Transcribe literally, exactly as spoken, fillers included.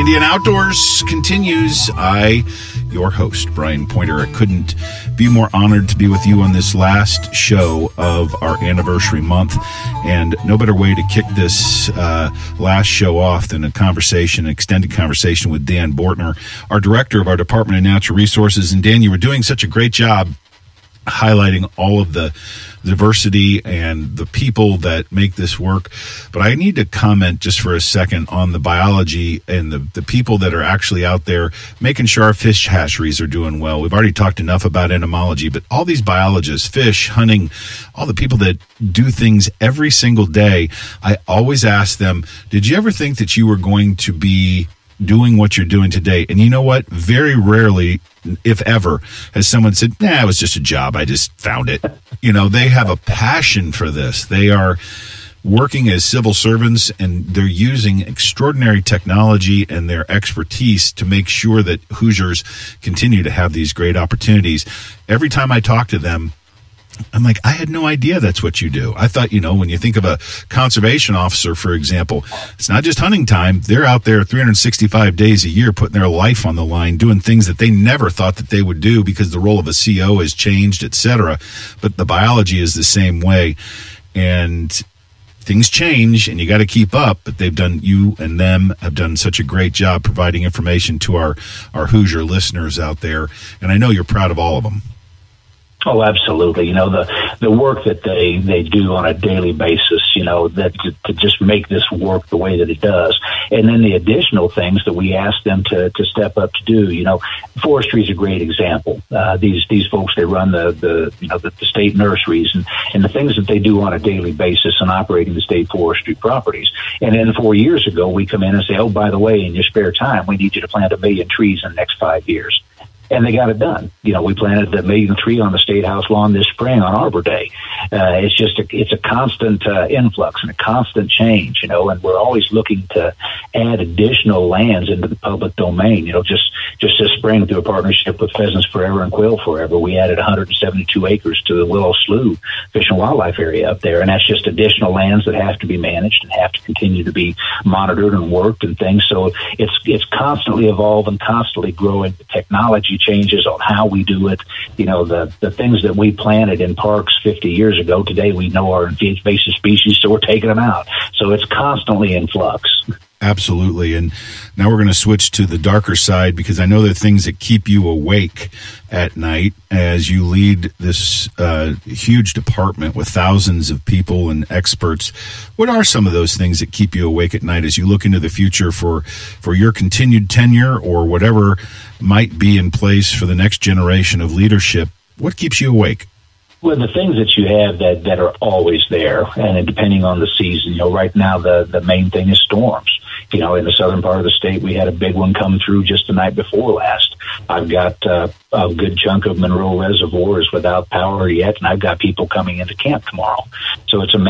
Indiana Outdoors continues. I, your host, Brian Pointer, I couldn't be more honored to be with you on this last show of our anniversary month. And no better way to kick this uh, last show off than a conversation, an extended conversation with Dan Bortner, our director of our Department of Natural Resources. And Dan, you were doing such a great job highlighting all of the diversity and the people that make this work. But I need to comment just for a second on the biology and the, the people that are actually out there making sure our fish hatcheries are doing well. We've already talked enough about entomology, but all these biologists, fish, hunting, all the people that do things every single day, I always ask them, did you ever think that you were going to be doing what you're doing today? And you know what? Very rarely, if ever, has someone said, nah, it was just a job. I just found it. You know, they have a passion for this. They are working as civil servants, and they're using extraordinary technology and their expertise to make sure that Hoosiers continue to have these great opportunities. Every time I talk to them, I'm like, I had no idea that's what you do. I thought, you know, when you think of a conservation officer, for example, it's not just hunting time. They're out there three hundred sixty-five days a year putting their life on the line, doing things that they never thought that they would do because the role of a C O has changed, et cetera. But the biology is the same way. And things change, and you got to keep up. But they've done, you and them have done such a great job providing information to our, our Hoosier listeners out there. And I know you're proud of all of them. Oh, absolutely. You know, the the work that they, they do on a daily basis, you know, that to, to just make this work the way that it does. And then the additional things that we ask them to, to step up to do, you know, forestry is a great example. Uh, these these folks, they run the, the you know, the, the state nurseries and, and the things that they do on a daily basis in operating the state forestry properties. And then four years ago, we come in and say, oh, by the way, in your spare time, we need you to plant a million trees in the next five years. And they got it done. You know, we planted the million tree on the State House lawn this spring on Arbor Day. Uh, it's just a, it's a constant uh, influx and a constant change, you know, and we're always looking to add additional lands into the public domain. You know, just, just this spring through a partnership with Pheasants Forever and Quail Forever, we added one hundred seventy-two acres to the Willow Slough Fish and Wildlife area up there. And that's just additional lands that have to be managed and have to continue to be monitored and worked and things. So it's, it's constantly evolving, constantly growing. The technology changes on how we do it. You know, the, the things that we planted in parks fifty years ago, today we know are invasive species, so we're taking them out. So it's constantly in flux. Absolutely. And now we're going to switch to the darker side, because I know there are things that keep you awake at night as you lead this uh, huge department with thousands of people and experts. What are some of those things that keep you awake at night as you look into the future for, for your continued tenure or whatever might be in place for the next generation of leadership? What keeps you awake? Well, the things that you have that, that are always there, and depending on the season, you know, right now the, the main thing is storms. You know, in the southern part of the state, we had a big one come through just the night before last. I've got uh, a good chunk of Monroe Reservoir is without power yet, and I've got people coming into camp tomorrow. So it's a